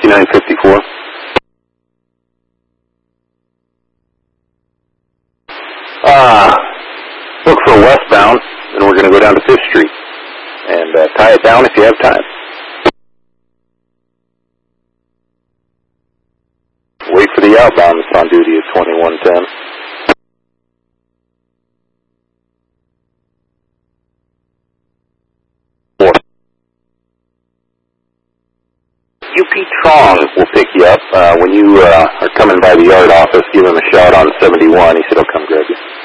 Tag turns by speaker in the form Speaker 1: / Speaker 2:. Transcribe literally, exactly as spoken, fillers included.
Speaker 1: fifty-nine fifty-four. Uh, look for westbound, and we're going to go down to fifth Street. And uh, tie it down if you have time. Wait for the outbound that's on duty at twenty-one ten. U P Trong will pick you up. Uh, when you uh, are coming by the yard office, give him a shout on seventy-one. He said he'll come grab you.